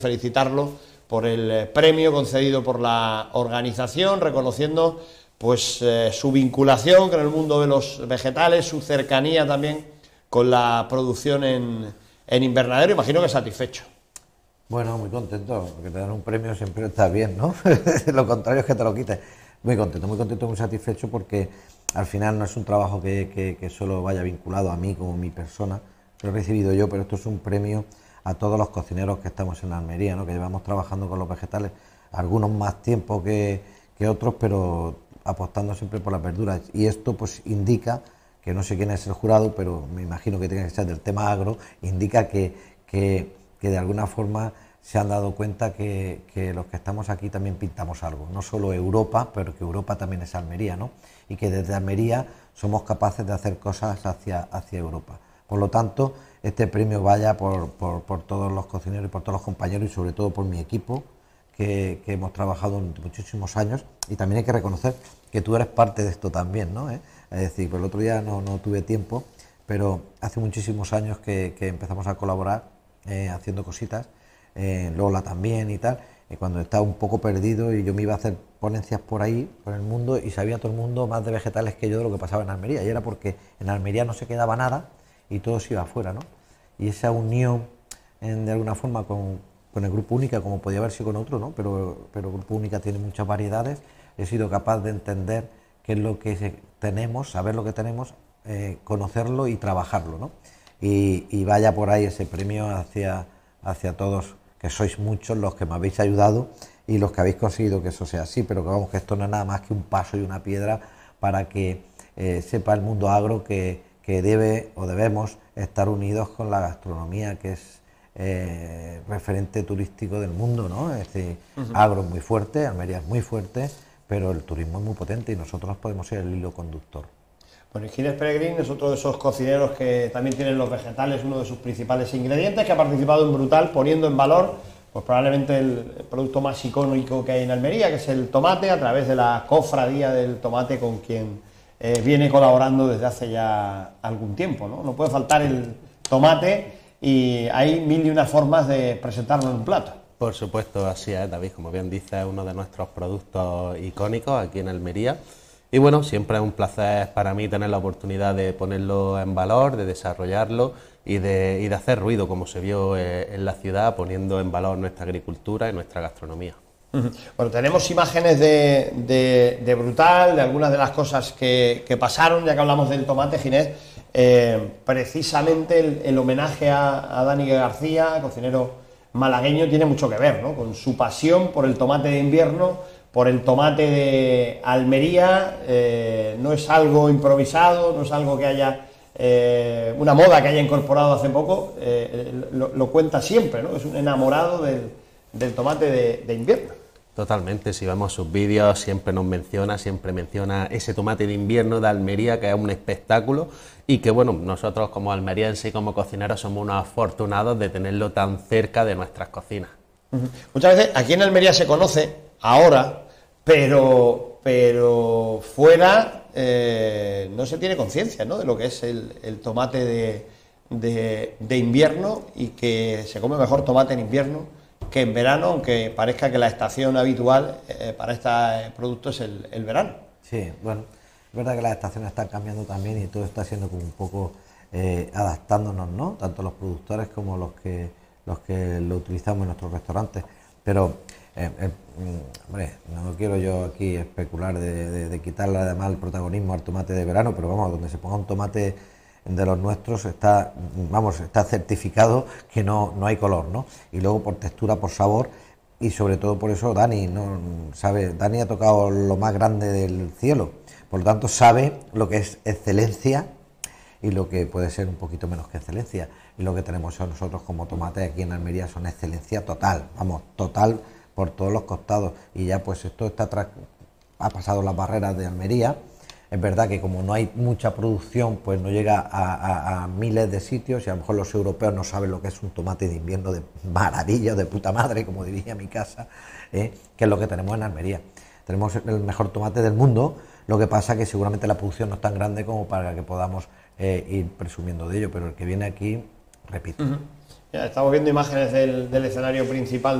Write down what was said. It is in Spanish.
felicitarlo por el premio concedido por la organización, reconociendo pues su vinculación con el mundo de los vegetales, su cercanía también con la producción en invernadero. Imagino que satisfecho. Bueno, muy contento, porque te dan un premio siempre está bien, ¿no? Lo contrario es que te lo quites. Muy contento, muy satisfecho, porque al final no es un trabajo que solo vaya vinculado a mí como mi persona, lo he recibido yo, pero esto es un premio a todos los cocineros que estamos en Almería, ¿no? Que llevamos trabajando con los vegetales, algunos más tiempo que otros, pero apostando siempre por las verduras. Y esto pues indica, que no sé quién es el jurado, pero me imagino que tiene que ser del tema agro, indica que de alguna forma se han dado cuenta que los que estamos aquí también pintamos algo, no solo Europa, pero que Europa también es Almería, ¿no? Y que desde Almería somos capaces de hacer cosas hacia Europa. Por lo tanto, este premio vaya por todos los cocineros y por todos los compañeros, y sobre todo por mi equipo, que hemos trabajado durante muchísimos años. Y también hay que reconocer que tú eres parte de esto también, ¿no? Es decir, pues el otro día no tuve tiempo, pero hace muchísimos años que empezamos a colaborar haciendo cositas, Lola también y tal, y cuando estaba un poco perdido y yo me iba a hacer ponencias por ahí, por el mundo, y sabía todo el mundo más de vegetales que yo de lo que pasaba en Almería, y era porque en Almería no se quedaba nada y todo se iba afuera, ¿no? Y esa unión de alguna forma con el Grupo Única, como podía haber sido con otro, ¿no? Pero el Grupo Única tiene muchas variedades. He sido capaz de entender qué es lo que tenemos, saber lo que tenemos, conocerlo y trabajarlo, ¿no? Y vaya por ahí ese premio hacia todos, que sois muchos los que me habéis ayudado y los que habéis conseguido que eso sea así, pero que vamos, que esto no es nada más que un paso y una piedra para que sepa el mundo agro que debe o debemos estar unidos con la gastronomía, que es referente turístico del mundo, ¿no? Es decir, agro es muy fuerte, Almería es muy fuerte, pero el turismo es muy potente y nosotros podemos ser el hilo conductor. Bueno, Ginés Peregrín es otro de esos cocineros que también tienen los vegetales, uno de sus principales ingredientes, que ha participado en Brutal poniendo en valor pues probablemente el producto más icónico que hay en Almería, que es el tomate, a través de la cofradía del tomate con quien viene colaborando desde hace ya algún tiempo, ¿no? No puede faltar el tomate y hay mil y unas formas de presentarlo en un plato. Por supuesto, así es, David, como bien dices, es uno de nuestros productos icónicos aquí en Almería. Y bueno, siempre es un placer para mí tener la oportunidad de ponerlo en valor, de desarrollarlo y de hacer ruido, como se vio en la ciudad, poniendo en valor nuestra agricultura y nuestra gastronomía. Bueno, tenemos imágenes de Brutal, de algunas de las cosas que pasaron, ya que hablamos del tomate, Ginés. Precisamente el homenaje a Dani García, cocinero malagueño, tiene mucho que ver, ¿no? Con su pasión por el tomate de invierno, por el tomate de Almería. No es algo improvisado, no es algo que haya una moda que haya incorporado hace poco, lo cuenta siempre, ¿no? Es un enamorado del tomate de invierno. Totalmente, si vemos sus vídeos siempre menciona ese tomate de invierno de Almería, que es un espectáculo y que bueno, nosotros como almerienses y como cocineros somos unos afortunados de tenerlo tan cerca de nuestras cocinas. Muchas veces aquí en Almería se conoce ahora, pero fuera no se tiene conciencia, ¿no?, de lo que es el tomate de invierno, y que se come mejor tomate en invierno que en verano, aunque parezca que la estación habitual para este producto es el verano. Sí, bueno, es verdad que las estaciones están cambiando también y todo está siendo como un poco adaptándonos, ¿no? Tanto los productores como los que lo utilizamos en nuestros restaurantes. Pero, hombre, no quiero yo aquí especular de quitarle además el protagonismo al tomate de verano, pero vamos, donde se ponga un tomate de los nuestros está certificado que no hay color, ¿no? Y luego por textura, por sabor, y sobre todo por eso Dani, ¿no? Dani ha tocado lo más grande del cielo, por lo tanto sabe lo que es excelencia y lo que puede ser un poquito menos que excelencia, y lo que tenemos nosotros como tomate aquí en Almería son excelencia total, vamos, total por todos los costados. Y ya pues esto ha pasado las barreras de Almería. Es verdad que como no hay mucha producción, pues no llega a miles de sitios, y a lo mejor los europeos no saben lo que es un tomate de invierno de maravilla, de puta madre, como diría mi casa, que es lo que tenemos en Almería. Tenemos el mejor tomate del mundo, lo que pasa que seguramente la producción no es tan grande como para que podamos ir presumiendo de ello, pero el que viene aquí, repito. Ya estamos viendo imágenes del escenario principal